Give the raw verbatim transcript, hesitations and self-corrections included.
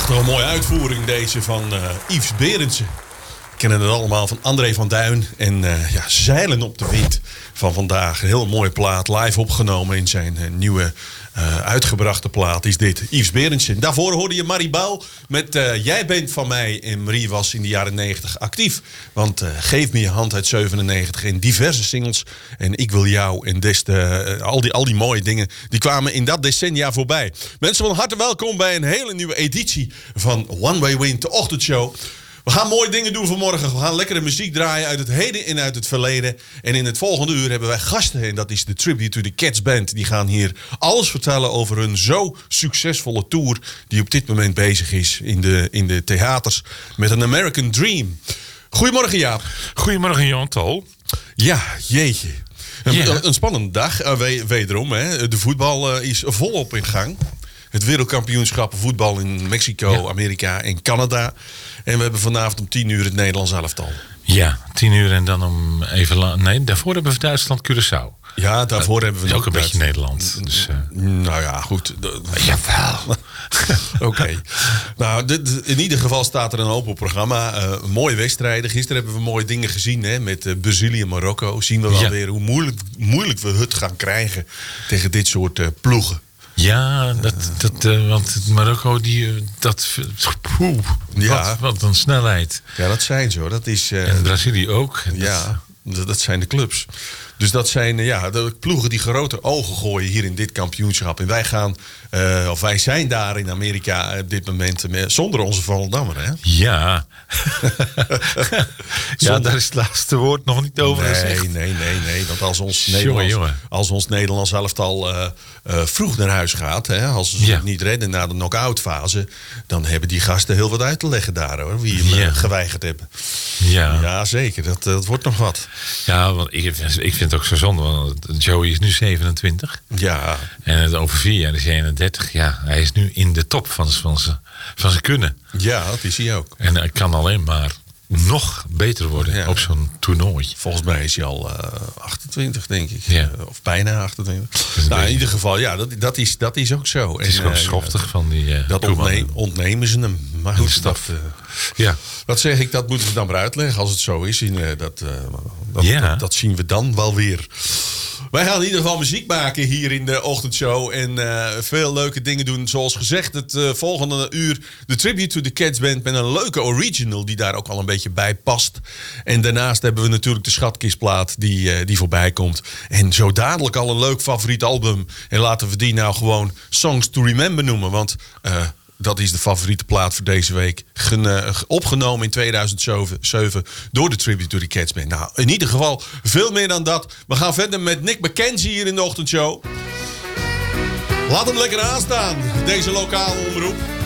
Toch een mooie uitvoering deze van uh, Yves Berendsen. We kennen het allemaal van André van Duin. En uh, ja, Zeilen op de wind van vandaag. Een heel mooie plaat, live opgenomen in zijn uh, nieuwe uh, uitgebrachte plaat is dit. Yves Berendsen. Daarvoor hoorde je Marie Bouw met uh, Jij bent van mij. En Marie was in de jaren negentig actief. Want uh, Geef me je hand uit zevenennegentig en diverse singles. En Ik wil jou en des de, uh, al, die, al die mooie dingen die kwamen in dat decennia voorbij. Mensen van harte welkom bij een hele nieuwe editie van One Way Wind, de ochtendshow. We gaan mooie dingen doen vanmorgen. We gaan lekkere muziek draaien uit het heden en uit het verleden. En in het volgende uur hebben wij gasten. En dat is de Tribute to the Cats Band. Die gaan hier alles vertellen over hun zo succesvolle tour die op dit moment bezig is in de, in de theaters met een American Dream. Goedemorgen Jaap. Goedemorgen Jantal. Ja, jeetje. Een, Ja. een, een spannende dag, uh, we- wederom. Hè. De voetbal uh, is volop in gang. Het wereldkampioenschap voetbal in Mexico, Ja. Amerika en Canada. En we hebben vanavond om tien uur het Nederlands elftal. Ja, tien uur en dan om even lang. Nee, daarvoor hebben we Duitsland, Curaçao. Ja, daarvoor hebben we Dat is nog ook een beetje Duitsland. Nederland. Dus, uh, Nou ja, goed. jawel. Oké. Okay. Nou, dit, in ieder geval staat er een hoop op programma. Uh, mooie wedstrijden. Gisteren hebben we mooie dingen gezien. Hè, met uh, Brazilië en Marokko. Zien we wel Ja. weer hoe moeilijk, moeilijk we het gaan krijgen tegen dit soort uh, ploegen. Ja, dat, dat, uh, want Marokko, die, uh, dat, poeh, Ja. wat, wat een snelheid. Ja, dat zijn zo. Dat is, uh, En Brazilië ook. Dat- ja, dat, dat zijn de clubs. Dus dat zijn uh, ja, de ploegen die grote ogen gooien hier in dit kampioenschap. En wij gaan, uh, of wij zijn daar in Amerika op dit moment uh, zonder onze Volendammer, hè? Ja. ja, Zonder- daar is het laatste woord nog niet over gezegd. Nee, nee, nee, nee. Want als ons Jongen, Nederlands, jongen. als ons Nederlands elftal uh, uh, vroeg naar huis gaat, hè, als ze Ja. het niet redden na de knock-out fase, dan hebben die gasten heel wat uit te leggen daar, hoor. Wie hem uh, Ja. geweigerd hebben. Ja. Ja, zeker. Dat, dat wordt nog wat. Ja, want ik, ik vind het ook zo zonde. Want Joey is nu zevenentwintig. Ja, En het over vier jaar is hij eenendertig. Ja, hij is nu in de top van, z- van, z- van zijn kunnen. ja, dat is hij ook. En hij kan alleen maar nog beter worden Ja. op zo'n toernooi. Volgens mij is hij al uh, achtentwintig, denk ik. Ja. Uh, of bijna achtentwintig. een Nou, in beetje- ieder geval, ja, dat, dat, is, dat is ook zo. Het is gewoon schoftig van die uh, Dat Koeman. ontne- ontnemen ze hem. Maar En de goed, staf. dat, uh, Ja. dat zeg ik, dat moeten we dan maar uitleggen als het zo is. In, uh, dat, uh, dat, Ja. dat, dat zien we dan wel weer. Wij gaan in ieder geval muziek maken hier in de ochtendshow. En uh, veel leuke dingen doen. Zoals gezegd, het uh, volgende uur de Tribute to the Cats Band met een leuke original die daar ook al een beetje bij past. En daarnaast hebben we natuurlijk de schatkistplaat die, uh, die voorbij komt. En zo dadelijk al een leuk favoriet album. En laten we die nou gewoon Songs to Remember noemen. Want uh, dat is de favoriete plaat voor deze week. Gen, uh, opgenomen in tweeduizend zeven door de Tribute to the Cats Band. Nou, in ieder geval veel meer dan dat. We gaan verder met Nick McKenzie hier in de ochtendshow. Laat hem lekker aanstaan, deze lokale omroep.